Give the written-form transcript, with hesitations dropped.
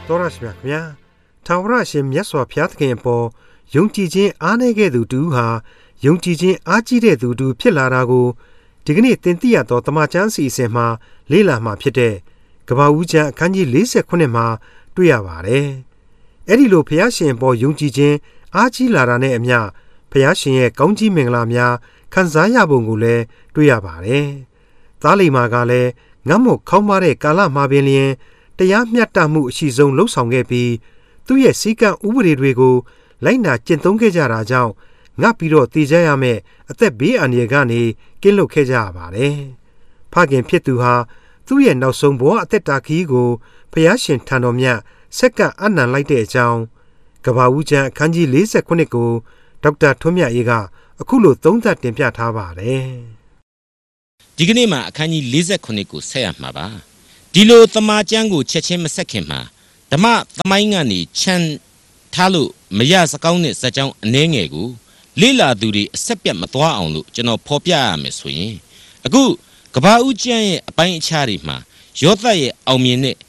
တော်ရရှိမြခင်ဗျာထာဝရရှင်မြတ်စွာဘုရားသခင်အပေါ်ယုံကြည်ခြင်းအားနည်းခဲ့သူတူဟာယုံကြည်ခြင်းအားကြီးတဲ့သူတူဖြစ်လာတာကိုဒီကနေ့သင်သိရသောတမန်ကျမ်းစီအစဉ်မှာလေ့လာမှာဖြစ်တဲ့ကမ္ဘာဦးကျမ်းအခန်းကြီး48မှာတွေ့ရပါတယ်။အဲ့ဒီလိုဘုရားရှင်အပေါ်ယုံကြည်ခြင်းအားကြီးလာတာနဲ့အမျှဘုရားရှင်ရဲ့ကောင်းကြီးမင်္ဂလာများခံစားရပုံကိုလည်းတွေ့ရပါတယ်။သားလိမ္မာကလည်းငတ်မွတ်ခေါင်းပါတဲ့ကာလမှာပင်လျင်တရားမျှတမှုအရှိဆုံးလှုပ်ဆောင်ခဲ့ပြီးသူ့ရဲ့စည်းကမ်းဥပဒေတွေကိုလိုက်နာကျင့်သုံးခဲ့ကြတာကြောင့်ငတ်ပြီးတော့တည်ကြရမယ့်အသက်ဘေးအန္တရာယ်ကနေကင်းလွတ်ခဲ့ကြရပါတယ်။ဖခင်ဖြစ်သူဟာသူ့ရဲ့နောက်ဆုံးဘဝအသက်တာခရီးကိုဘုရားရှင်ထံတော်မြတ်ဆက်ကပ်အနံလိုက်တဲ့အကြောင်းကမ္ဘာဦးကျမ်းအခန်းကြီး48ကိုဒေါက်တာထွန်းမြတ်အေးကအခုလိုသုံးသပ်တင်ပြထားပါတယ်။ဒီကနေ့မှာအခန်းကြီး48ကိုဆက်ရမှာပါ။ဒီလိုသမာကျမ်းကိုချက်ချင်းမဆက်ခင်မှာဓမ္မသမိုင်းကနေချမ်းထားလို့မရစကောင်းတဲ့ဇာတ်ကြောင်းအနှဲငယ်ကိုလေ့လာသူတွေအဆက်ပြတ်မသွားအောင်လို့ကျွန်တော်ဖော်ပြရမယ်ဆိုရင်အခုကမ္ဘာဦးကျမ်းရဲ့အပိုင်းအခြားတွေမှာယောသရဲ့အောင်မြင်တဲ့